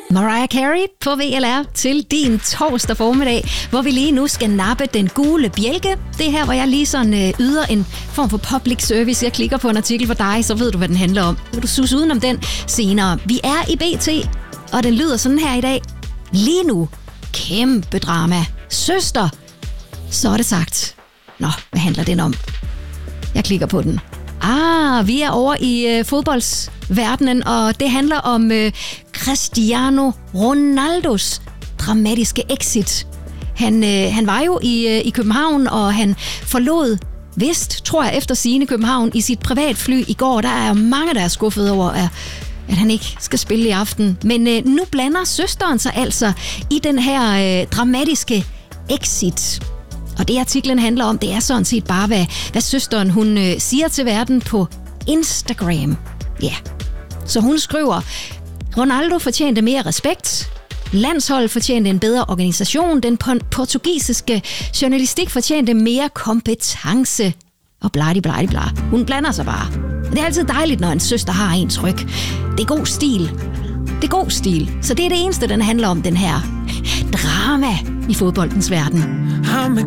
Mariah Carey på VLR til din torsdag formiddag, hvor vi lige nu skal nappe den gule bjælke. Det er her, hvor jeg lige sådan yder en form for public service. Jeg klikker på en artikel for dig, så ved du, hvad den handler om. Vil du susse udenom den senere. Vi er i BT, og den lyder sådan her i dag. Lige nu, kæmpe drama. Søster, så er det sagt. Nå, hvad handler den om? Jeg klikker på den. Vi er over i fodboldsverdenen, og det handler om Cristiano Ronaldos dramatiske exit. Han var jo i København, og han forlod vist, tror jeg, efter sigende København i sit privatfly i går. Der er mange, der er skuffet over, at han ikke skal spille i aften. Men nu blander søsteren sig altså i den her dramatiske exit. Og det artiklen handler om, det er sådan set bare, hvad søsteren hun siger til verden på Instagram. Ja, så hun skriver, Ronaldo fortjente mere respekt. Landsholdet fortjente en bedre organisation. Den portugisiske journalistik fortjente mere kompetence. Og bladi. Hun blander sig bare. Det er altid dejligt, når en søster har ens ryg. Det er god stil. Det er god stil. Så det er det eneste, den handler om, den her drama i fodboldens verden.